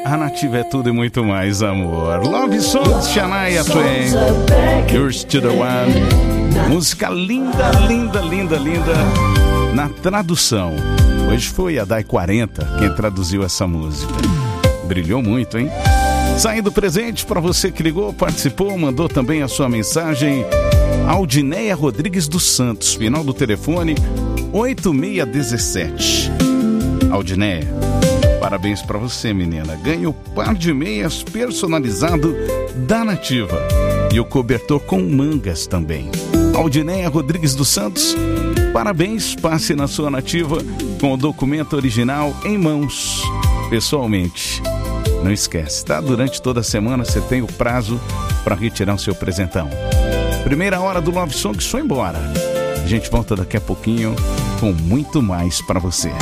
A Nativa é tudo e muito mais, amor. Love Songs, Shania Twain, Yours to the One. Música linda, linda, linda, linda. Na tradução, hoje foi a Dai 40 quem traduziu essa música. Brilhou muito, hein? Saindo presente para você que ligou, participou, mandou também a sua mensagem. Aldineia Rodrigues dos Santos, final do telefone 8617. Aldineia, parabéns para você, menina. Ganha o par de meias personalizado da Nativa e o cobertor com mangas também. Aldineia Rodrigues dos Santos, parabéns. Passe na sua Nativa com o documento original em mãos, pessoalmente. Não esquece, tá? Durante toda a semana você tem o prazo para retirar o seu presentão. Primeira hora do Love Song foi embora. A gente volta daqui a pouquinho com muito mais para você.